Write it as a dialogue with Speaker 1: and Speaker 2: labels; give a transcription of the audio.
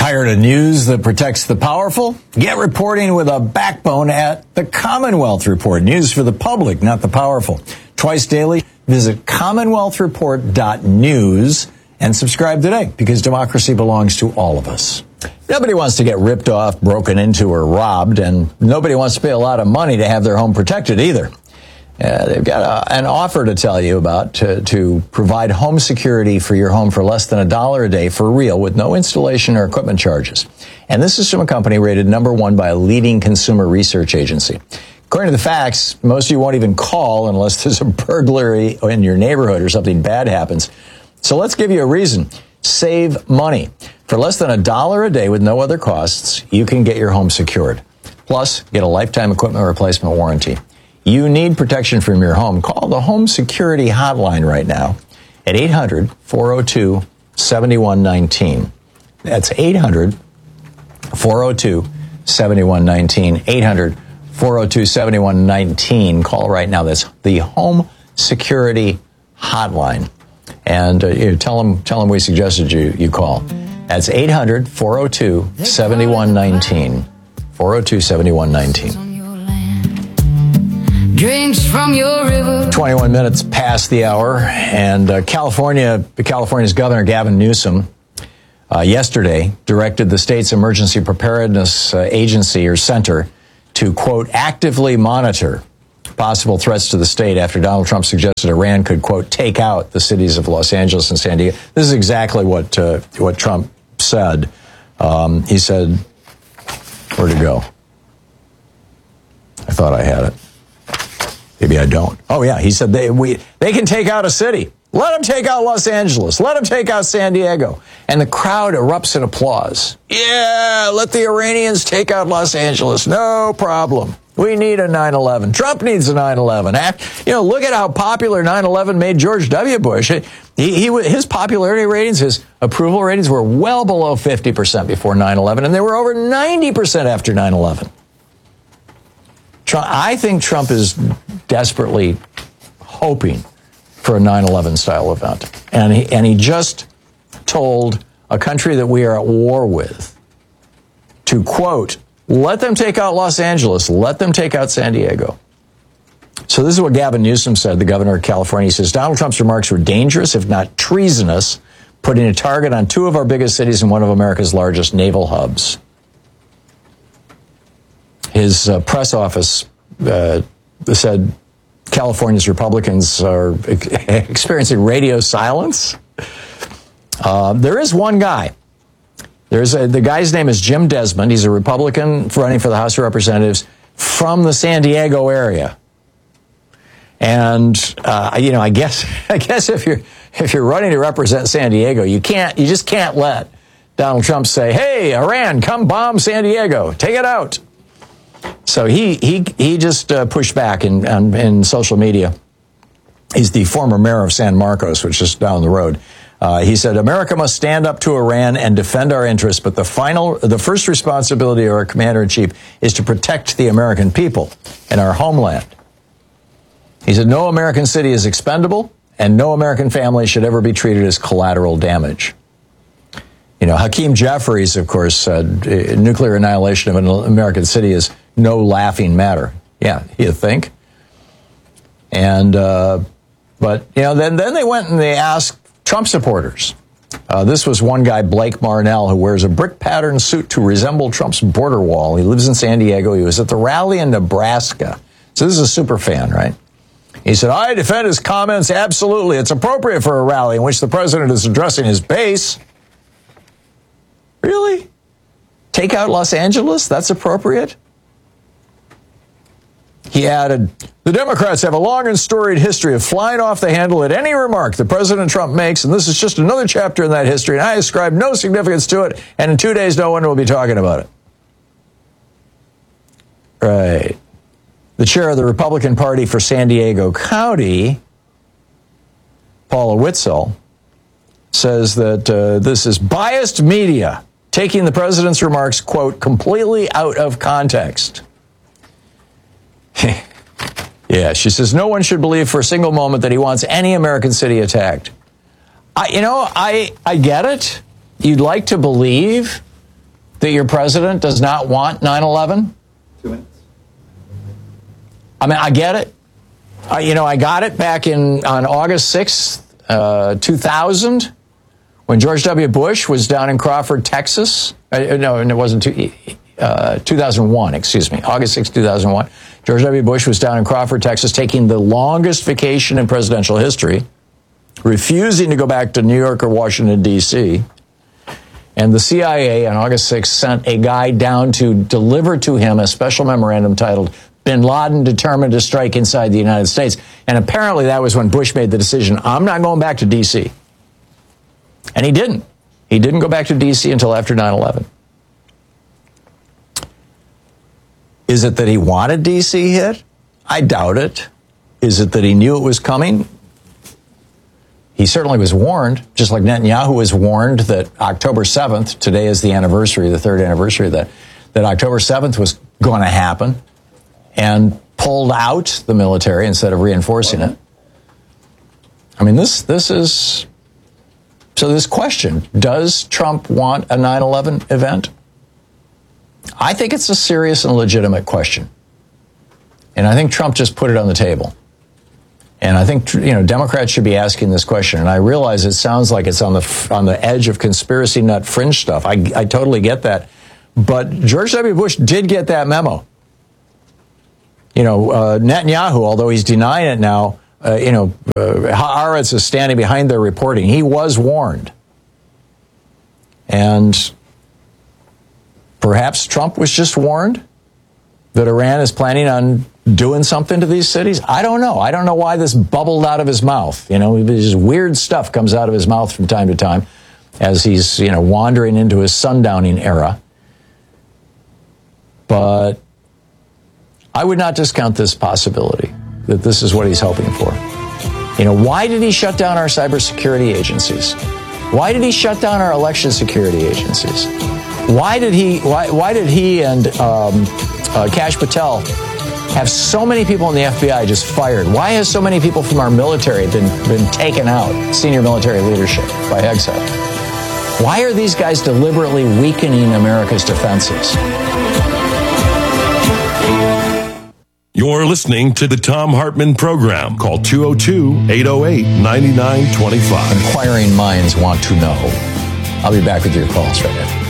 Speaker 1: Tired of news that protects the powerful? Get reporting with a backbone at the Commonwealth Report. News for the public, not the powerful. Twice daily, visit commonwealthreport.news and subscribe today, because democracy belongs to all of us. Nobody wants to get ripped off, broken into, or robbed, and nobody wants to pay a lot of money to have their home protected either. They've got an offer to tell you about to provide home security for your home for less than $1 a day for real, with no installation or equipment charges. And this is from a company rated #1 by a leading consumer research agency. According to the facts, most of you won't even call unless there's a burglary in your neighborhood or something bad happens. So let's give you a reason. Save money. For less than $1 a day with no other costs, you can get your home secured. Plus, get a lifetime equipment replacement warranty. You need protection from your home. Call the Home Security Hotline right now at 800-402-7119. That's 800-402-7119. 800-402-7119. Call right now. That's the Home Security Hotline. And tell them we suggested you call. That's 800-402-7119. 402-7119. Drinks from your river. 21 minutes past the hour, and California's Governor Gavin Newsom yesterday directed the state's Emergency Preparedness Agency, or Center, to, quote, actively monitor possible threats to the state after Donald Trump suggested Iran could, quote, take out the cities of Los Angeles and San Diego. This is exactly what Trump said. He said, where'd it go? I thought I had it. Maybe I don't. Oh, yeah. He said they can take out a city. Let them take out Los Angeles. Let them take out San Diego. And the crowd erupts in applause. Yeah, let the Iranians take out Los Angeles. No problem. We need a 9/11. Trump needs a 9/11. Look at how popular 9/11 made George W. Bush. His popularity ratings, his approval ratings were well below 50% before 9/11, and they were over 90% after 9/11. I think Trump is desperately hoping for a 9/11 style event. And he just told a country that we are at war with to, quote, let them take out Los Angeles, let them take out San Diego. So this is what Gavin Newsom said, the governor of California. He says, Donald Trump's remarks were dangerous, if not treasonous, putting a target on two of our biggest cities and one of America's largest naval hubs. His press office said California's Republicans are experiencing radio silence. There is one guy. The guy's name is Jim Desmond. He's a Republican running for the House of Representatives from the San Diego area. And I guess if you're running to represent San Diego, you just can't let Donald Trump say, "Hey, Iran, come bomb San Diego, take it out." So he just pushed back in social media. He's the former mayor of San Marcos, which is down the road. He said, America must stand up to Iran and defend our interests, but the first responsibility of our commander-in-chief is to protect the American people and our homeland. He said, no American city is expendable, and no American family should ever be treated as collateral damage. Hakeem Jeffries, of course, said nuclear annihilation of an American city is no laughing matter. Yeah, you think? And, then they went and they asked Trump supporters. This was one guy, Blake Marnell, who wears a brick-patterned suit to resemble Trump's border wall. He lives in San Diego. He was at the rally in Nebraska. So this is a super fan, right? He said, I defend his comments absolutely. It's appropriate for a rally in which the president is addressing his base. Really? Take out Los Angeles? That's appropriate? He added, the Democrats have a long and storied history of flying off the handle at any remark that President Trump makes, and this is just another chapter in that history, and I ascribe no significance to it, and in 2 days no one will be talking about it. Right. The chair of the Republican Party for San Diego County, Paula Witzel, says that this is biased media taking the president's remarks, quote, completely out of context. Yeah, she says no one should believe for a single moment that he wants any American city attacked. I get it. You'd like to believe that your president does not want 9/11?
Speaker 2: 2 minutes.
Speaker 1: I mean, I get it. I got it back on August 6th, 2000, when George W. Bush was down in Crawford, Texas. No, it wasn't 2001, excuse me, August 6th, 2001. George W. Bush was down in Crawford, Texas, taking the longest vacation in presidential history, refusing to go back to New York or Washington, D.C., and the CIA on August 6th sent a guy down to deliver to him a special memorandum titled Bin Laden Determined to Strike Inside the United States. And apparently that was when Bush made the decision, I'm not going back to D.C. And he didn't. He didn't go back to D.C. until after 9/11. Is it that he wanted D.C. hit? I doubt it. Is it that he knew it was coming? He certainly was warned, just like Netanyahu was warned that October 7th, today is the anniversary, the third anniversary of that October 7th was going to happen, and pulled out the military instead of reinforcing it. I mean, this is... So this question, does Trump want a 9/11 event? I think it's a serious and legitimate question. And I think Trump just put it on the table. And I think, Democrats should be asking this question. And I realize it sounds like it's on the edge of conspiracy nut fringe stuff. I totally get that. But George W. Bush did get that memo. Netanyahu, although he's denying it now, Haaretz is standing behind their reporting. He was warned. And perhaps Trump was just warned that Iran is planning on doing something to these cities. I don't know. I don't know why this bubbled out of his mouth. This weird stuff comes out of his mouth from time to time as he's, wandering into his sundowning era. But I would not discount this possibility that this is what he's hoping for. Why did he shut down our cybersecurity agencies? Why did he shut down our election security agencies? Why did he and Kash Patel have so many people in the FBI just fired? Why has so many people from our military been taken out, senior military leadership, by Hegseth? Why are these guys deliberately weakening America's defenses?
Speaker 3: You're listening to the Thom Hartmann Program. Call 202-808-9925.
Speaker 1: Inquiring minds want to know. I'll be back with your calls right now.